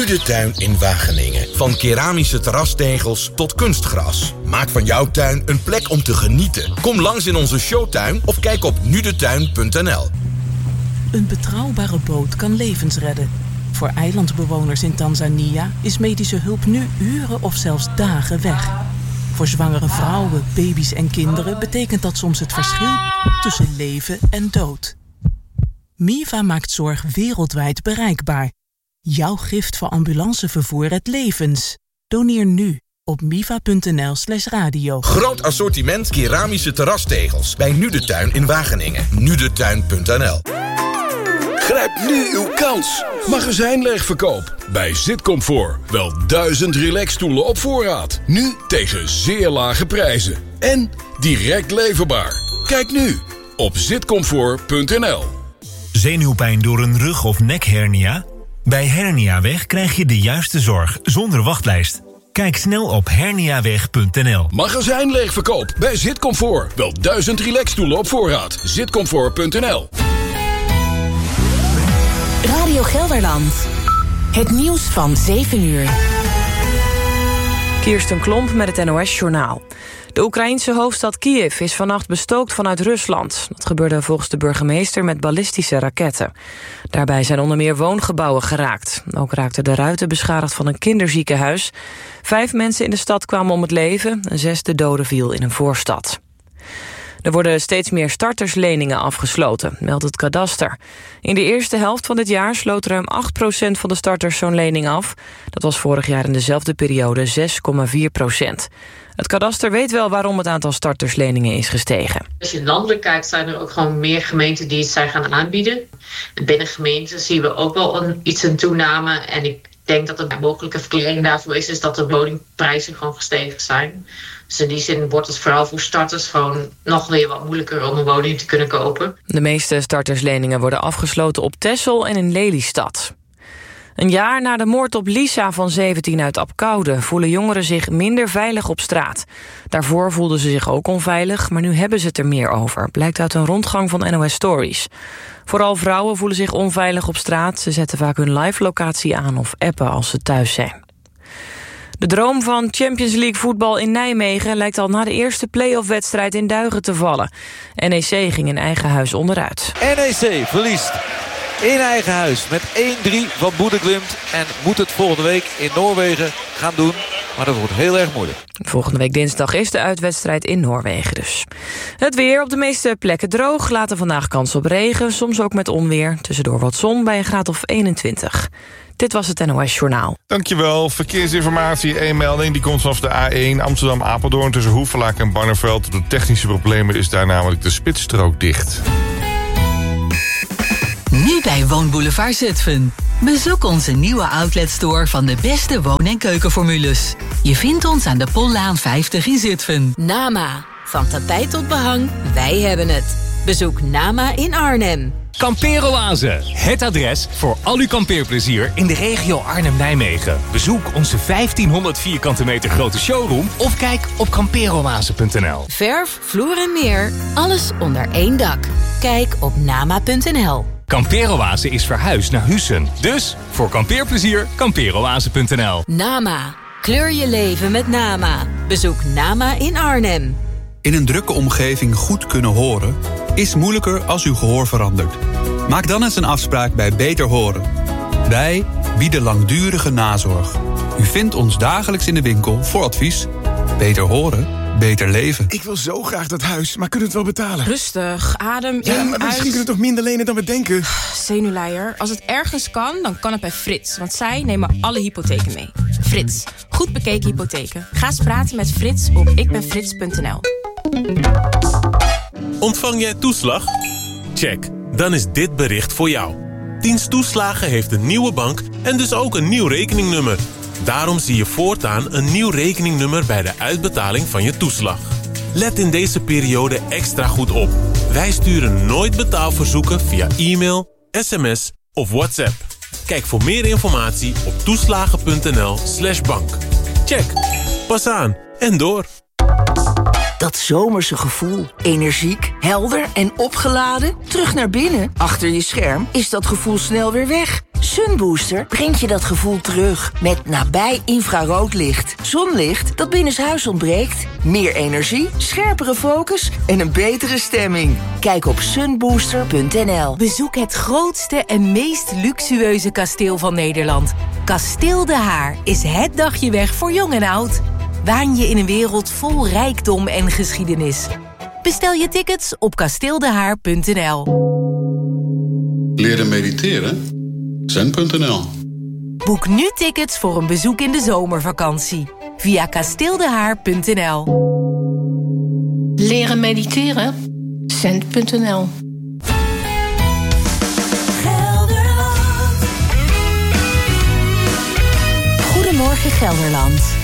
de Tuin in Wageningen. Van keramische terrastegels tot kunstgras. Maak van jouw tuin een plek om te genieten. Kom langs in onze showtuin of kijk op nudetuin.nl. Een betrouwbare boot kan levens redden. Voor eilandbewoners in Tanzania is medische hulp nu uren of zelfs dagen weg. Voor zwangere vrouwen, baby's en kinderen betekent dat soms het verschil tussen leven en dood. Miva maakt zorg wereldwijd bereikbaar. Jouw gift voor ambulancevervoer redt levens. Doneer nu op miva.nl/radio. Groot assortiment keramische terrastegels bij Nu de Tuin in Wageningen. nudetuin.nl. Grijp nu uw kans. Magazijnleegverkoop. Bij Zitcomfort. Wel 1000 relaxstoelen op voorraad. Nu tegen zeer lage prijzen. En direct leverbaar. Kijk nu op zitcomfort.nl. Zenuwpijn door een rug- of nekhernia? Bij Herniaweg krijg je de juiste zorg zonder wachtlijst. Kijk snel op herniaweg.nl. Magazijnleegverkoop bij Zitcomfort. Wel 1000 relaxstoelen op voorraad. Zitcomfort.nl. Radio Gelderland. Het nieuws van 7 uur. Kirsten Klomp met het NOS-journaal. De Oekraïense hoofdstad Kiev is vannacht bestookt vanuit Rusland. Dat gebeurde volgens de burgemeester met ballistische raketten. Daarbij zijn onder meer woongebouwen geraakt. Ook raakten de ruiten beschadigd van een kinderziekenhuis. 5 mensen in de stad kwamen om het leven. Een 6e dode viel in een voorstad. Er worden steeds meer startersleningen afgesloten, meldt het kadaster. In de eerste helft van dit jaar sloot ruim 8% van de starters zo'n lening af. Dat was vorig jaar in dezelfde periode 6,4%. Het kadaster weet wel waarom het aantal startersleningen is gestegen. Als je landelijk kijkt, zijn er ook gewoon meer gemeenten die het zijn gaan aanbieden. Binnen gemeenten zien we ook wel iets een toename. En ik denk dat een mogelijke verklaring daarvoor is dat de woningprijzen gewoon gestegen zijn. Dus in die zin wordt het vooral voor starters gewoon nog weer wat moeilijker om een woning te kunnen kopen. De meeste startersleningen worden afgesloten op Texel en in Lelystad. Een jaar na de moord op Lisa van 17 uit Abcoude voelen jongeren zich minder veilig op straat. Daarvoor voelden ze zich ook onveilig, maar nu hebben ze het er meer over, blijkt uit een rondgang van NOS Stories. Vooral vrouwen voelen zich onveilig op straat. Ze zetten vaak hun live-locatie aan of appen als ze thuis zijn. De droom van Champions League voetbal in Nijmegen lijkt al na de eerste play-off-wedstrijd in duigen te vallen. NEC ging in eigen huis onderuit. NEC verliest in eigen huis met 1-3 van Bodø/Glimt en moet het volgende week in Noorwegen gaan doen. Maar dat wordt heel erg moeilijk. Volgende week dinsdag is de uitwedstrijd in Noorwegen dus. Het weer op de meeste plekken droog. Later vandaag kans op regen, soms ook met onweer. Tussendoor wat zon bij een graad of 21. Dit was het NOS Journaal. Dankjewel. Verkeersinformatie. 1 melding. Die komt vanaf de A1 Amsterdam-Apeldoorn tussen Hoevelaak en Barneveld. Door technische problemen is daar namelijk de spitsstrook dicht. Nu bij Woonboulevard Zutphen. Bezoek onze nieuwe outletstore van de beste woon- en keukenformules. Je vindt ons aan de Pollaan 50 in Zutphen. Nama. Van tapijt tot behang, wij hebben het. Bezoek Nama in Arnhem. Kampeeroase, het adres voor al uw kampeerplezier in de regio Arnhem-Nijmegen. Bezoek onze 1500 vierkante meter grote showroom of kijk op kampeeroase.nl. Verf, vloer en meer, alles onder één dak. Kijk op nama.nl. Kampeeroase is verhuisd naar Hussen. Dus voor kampeerplezier, kampeeroase.nl. Nama. Kleur je leven met Nama. Bezoek Nama in Arnhem. In een drukke omgeving goed kunnen horen is moeilijker als uw gehoor verandert. Maak dan eens een afspraak bij Beter Horen. Wij bieden langdurige nazorg. U vindt ons dagelijks in de winkel voor advies. Beter horen, beter leven. Ik wil zo graag dat huis, maar kunnen we het wel betalen? Rustig, adem ja, in, maar misschien uit. kunnen we toch minder lenen dan we denken? Zenuwleier, als het ergens kan, dan kan het bij Frits. Want zij nemen alle hypotheken mee. Frits, goed bekeken hypotheken. Ga eens praten met Frits op ikbenfrits.nl. Ontvang jij toeslag? Check, dan is dit bericht voor jou. Dienst Toeslagen heeft een nieuwe bank en dus ook een nieuw rekeningnummer. Daarom zie je voortaan een nieuw rekeningnummer bij de uitbetaling van je toeslag. Let in deze periode extra goed op. Wij sturen nooit betaalverzoeken via e-mail, sms of WhatsApp. Kijk voor meer informatie op toeslagen.nl/bank. Check, pas aan en door. Dat zomerse gevoel, energiek, helder en opgeladen, terug naar binnen. Achter je scherm is dat gevoel snel weer weg. Sunbooster brengt je dat gevoel terug met nabij infraroodlicht. Zonlicht dat binnenshuis ontbreekt. Meer energie, scherpere focus en een betere stemming. Kijk op sunbooster.nl. Bezoek het grootste en meest luxueuze kasteel van Nederland. Kasteel De Haar is het dagje weg voor jong en oud. Waan je in een wereld vol rijkdom en geschiedenis. Bestel je tickets op kasteeldehaar.nl. Leren mediteren? Zen.nl. Boek nu tickets voor een bezoek in de zomervakantie. Via kasteeldehaar.nl. Leren mediteren? Zen.nl. Goedemorgen Gelderland.